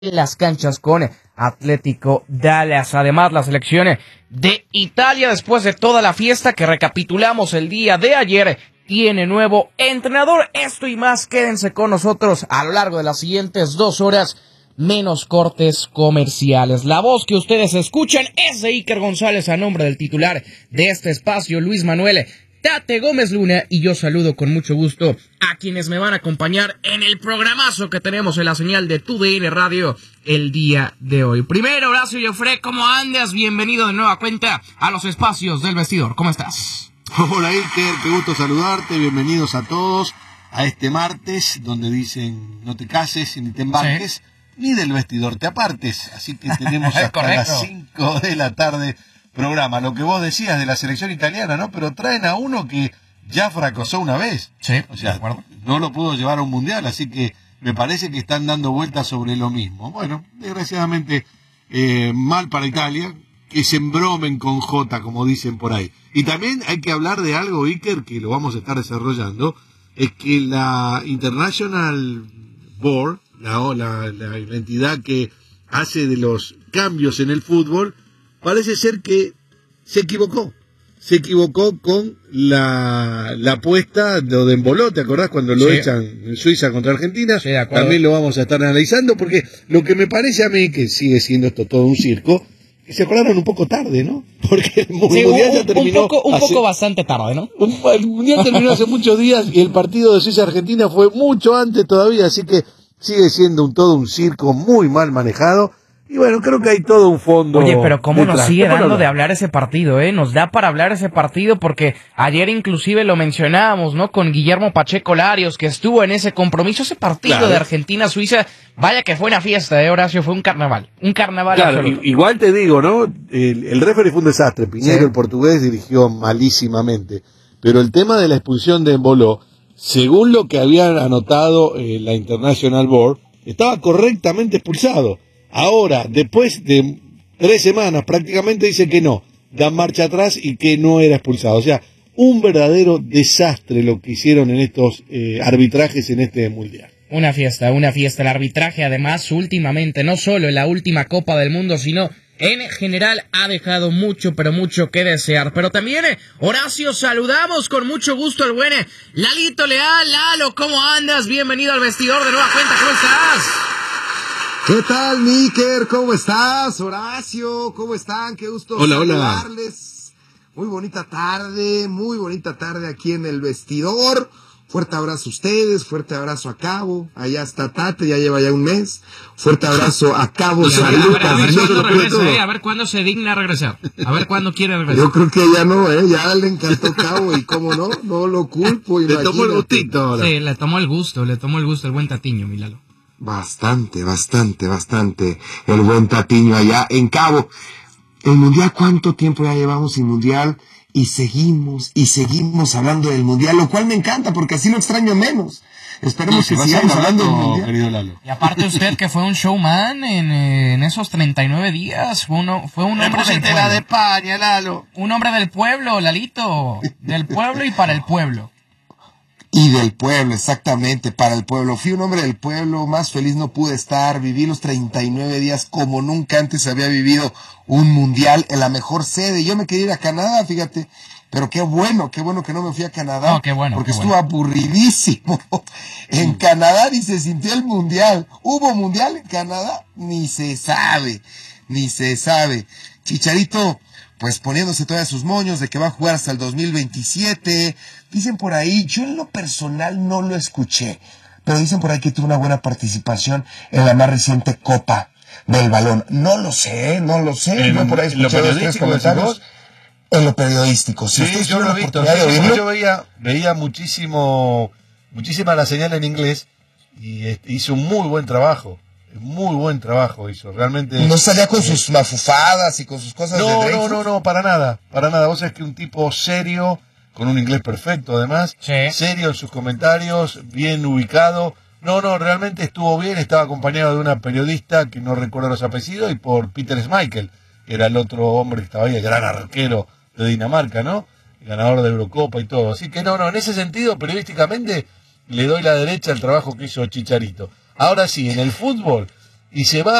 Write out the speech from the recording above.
las canchas con Atlético Dallas. Además, la selección de Italia, después de toda la fiesta que recapitulamos el día de ayer, tiene nuevo entrenador. Esto y más, quédense con nosotros a lo largo de las siguientes 2 horas, menos cortes comerciales. La voz que ustedes escuchan es de Iker González, a nombre del titular de este espacio, Luis Manuel Tate Gómez Luna, y yo saludo con mucho gusto a quienes me van a acompañar en el programazo que tenemos en la señal de TUDN Radio el día de hoy. Primero, Horacio Joffre, ¿cómo andas? Bienvenido de nueva cuenta a los espacios del vestidor. ¿Cómo estás? Hola Iker, qué gusto saludarte, bienvenidos a todos a este martes donde dicen no te cases ni te embarques, ni del vestidor te apartes, así que tenemos hasta las 5 de la tarde programa. Lo que vos decías de la selección italiana, ¿no? Pero traen a uno que ya fracasó una vez. Sí, o sea, no lo pudo llevar a un mundial, así que me parece que están dando vueltas sobre lo mismo. Bueno, desgraciadamente, mal para Italia, que se embromen con J, como dicen por ahí. Y también hay que hablar de algo, Iker, que lo vamos a estar desarrollando, es que la International Board, la entidad que hace de los cambios en el fútbol, parece ser que se equivocó. Se equivocó con la apuesta de Embolo, ¿te acordás cuando lo echan en Suiza contra Argentina? Sí, de acuerdo. También lo vamos a estar analizando, porque lo que me parece a mí, que sigue siendo esto todo un circo, que se acordaron un poco tarde, ¿no? Porque el Mundial ya terminó... Un poco bastante tarde, ¿no? El Mundial terminó hace muchos días y el partido de Suiza-Argentina fue mucho antes todavía, así que sigue siendo todo un circo muy mal manejado. Y bueno, creo que hay todo un fondo. Oye, pero cómo detrás. nos sigue dando de hablar ese partido, ¿eh? Nos da para hablar ese partido, porque ayer inclusive lo mencionábamos, ¿no? Con Guillermo Pacheco Larios, que estuvo en ese compromiso, ese partido de Argentina-Suiza. Vaya que fue una fiesta, Horacio, fue un carnaval absoluto. Igual te digo, ¿no? El referee fue un desastre. Piñero, el portugués, dirigió malísimamente. Pero el tema de la expulsión de Embolo, según lo que habían anotado la International Board, estaba correctamente expulsado. Ahora, después de 3 semanas, prácticamente dice que no, da marcha atrás y que no era expulsado. O sea, un verdadero desastre lo que hicieron en estos arbitrajes en este Mundial. Una fiesta. El arbitraje, además, últimamente, no solo en la última Copa del Mundo, sino en general, ha dejado mucho, pero mucho que desear. Pero también, Horacio, saludamos con mucho gusto al buen Lalito Leal. Lalo, ¿cómo andas? Bienvenido al vestidor de nueva cuenta, ¿cómo estás? ¿Qué tal, Níker? ¿Cómo estás? Horacio, ¿cómo están? Qué gusto saludarles. Muy bonita tarde aquí en el vestidor. Fuerte abrazo a ustedes, fuerte abrazo a Cabo. Allá está Tate, ya lleva ya un mes. Fuerte abrazo a Cabo San Lucas. A ver cuándo se digna regresar. A ver cuándo quiere regresar. Yo creo que ya no, ya le encantó Cabo y cómo no lo culpo. Le tomó el gustito ahora. Sí, le tomó el gusto el buen Tatiño, mi Lalo. Bastante. El buen Tatiño allá en Cabo. El Mundial, ¿cuánto tiempo ya llevamos sin Mundial? Y seguimos hablando del Mundial, lo cual me encanta porque así lo extraño menos. Esperemos que sigamos hablando del Mundial. Querido Lalo. Y aparte usted, que fue un showman en esos 39 días, fue un hombre del pueblo. De España, Lalo. Un hombre del pueblo, Lalito. Del pueblo y para el pueblo. Y del pueblo, exactamente, para el pueblo. Fui un hombre del pueblo, más feliz no pude estar. Viví los 39 días como nunca antes había vivido un mundial en la mejor sede. Yo me quería ir a Canadá, fíjate. Pero qué bueno que no me fui a Canadá. No, qué bueno. Porque estuvo aburridísimo. En Canadá ni se sintió el mundial. ¿Hubo mundial en Canadá? Ni se sabe. Chicharito, pues poniéndose todavía sus moños de que va a jugar hasta el 2027. Dicen por ahí, yo en lo personal no lo escuché, pero dicen por ahí que tuvo una buena participación en la más reciente Copa del Balón. No lo sé. Yo por ahí escuché 2 o 3 comentarios. En lo periodístico. Si sí, yo lo he visto. Yo veía muchísima la señal en inglés y hizo un muy buen trabajo. Hizo, realmente. No salía con sus mafufadas y con sus cosas de Dreyfus. No, para nada. Vos sabés que un tipo serio, con un inglés perfecto además, serio en sus comentarios, bien ubicado. No, realmente estuvo bien, estaba acompañado de una periodista que no recuerdo los apellidos y por Peter Schmeichel, que era el otro hombre que estaba ahí, el gran arquero de Dinamarca, ¿no? Ganador de Eurocopa y todo. Así que en ese sentido, periodísticamente, le doy la derecha al trabajo que hizo Chicharito. Ahora sí, en el fútbol, y se va